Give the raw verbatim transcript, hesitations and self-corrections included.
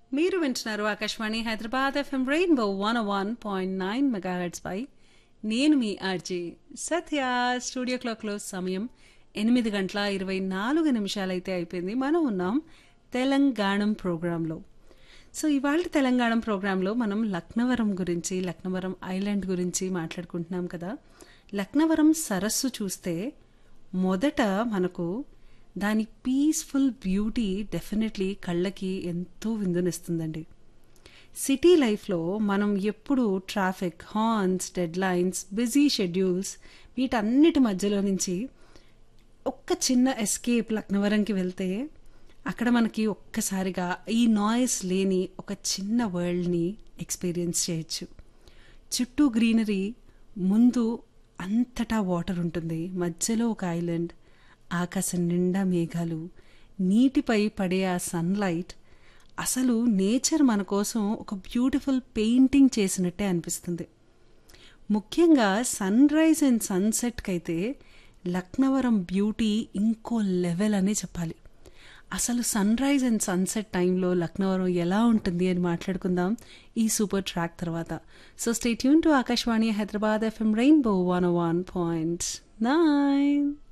మీరు వింటున్నారు Akashvani Hyderabad FM rainbow one one point nine megahertz పై నేను మీ ఆర్జే సత్య. స్టూడియో క్లాక్లో సమయం ఎనిమిది గంటల ఇరవై నాలుగు నిమిషాలైతే అయిపోయింది. మనం ఉన్నాం తెలంగాణం ప్రోగ్రాంలో. సో ఇవాళ తెలంగాణ ప్రోగ్రాంలో మనం లక్నవరం గురించి, లక్నవరం ఐలాండ్ గురించి మాట్లాడుకుంటున్నాం కదా. లక్నవరం సరస్సు చూస్తే మొదట మనకు దాని పీస్ఫుల్ బ్యూటీ డెఫినెట్లీ కళ్ళకి ఎంతో విందునిస్తుందండి. సిటీ లైఫ్లో మనం ఎప్పుడు traffic, horns, dead lines, busy schedules వీటన్నిటి మధ్యలో నుంచి ఒక్క చిన్న ఎస్కేప్ లక్నవరంకి వెళ్తే అక్కడ మనకి ఒక్కసారిగా ఈ నాయిస్ లేని ఒక చిన్న వరల్డ్ని ఎక్స్పీరియన్స్ చేయొచ్చు. చుట్టూ గ్రీనరీ, ముందు అంతటా వాటర్ ఉంటుంది, మధ్యలో ఒక ఐలాండ్, ఆకాశం నిండా మేఘాలు, నీటిపై పడే ఆ సన్లైట్, అసలు నేచర్ మన కోసం ఒక బ్యూటిఫుల్ పెయింటింగ్ చేసినట్టే అనిపిస్తుంది. ముఖ్యంగా సన్ రైజ్ అండ్ సన్సెట్కి అయితే లక్నవరం బ్యూటీ ఇంకో లెవెల్ అని చెప్పాలి. అసలు సన్ రైజ్ అండ్ సన్సెట్ టైంలో లక్నవరం ఎలా ఉంటుంది అని మాట్లాడుకుందాం ఈ సూపర్ ట్రాక్ తర్వాత. So stay tune to Akashvani Hyderabad FM rainbow one one point nine.